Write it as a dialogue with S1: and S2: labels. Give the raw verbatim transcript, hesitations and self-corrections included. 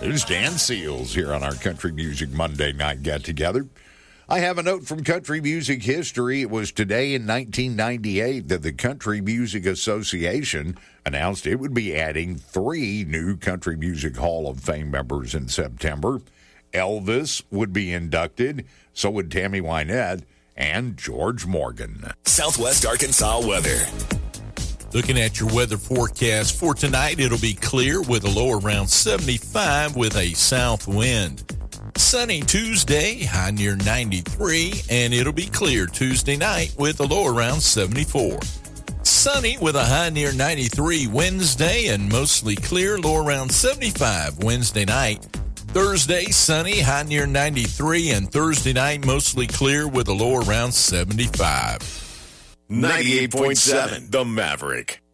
S1: There's Dan Seals here on our Country Music Monday Night Get-Together. I have a note from country music history. It was today in nineteen ninety-eight that the Country Music Association announced it would be adding three new Country Music Hall of Fame members in September. Elvis would be inducted, so would Tammy Wynette and George Morgan.
S2: Southwest Arkansas weather.
S3: Looking at your weather forecast for tonight, it'll be clear with a low around seventy-five with a south wind. Sunny Tuesday, high near ninety-three, and it'll be clear Tuesday night with a low around seventy-four. Sunny with a high near ninety-three Wednesday and mostly clear, low around seventy-five Wednesday night. Thursday, sunny, high near ninety-three, and Thursday night mostly clear with a low around seventy-five.
S2: ninety-eight point seven The Maverick.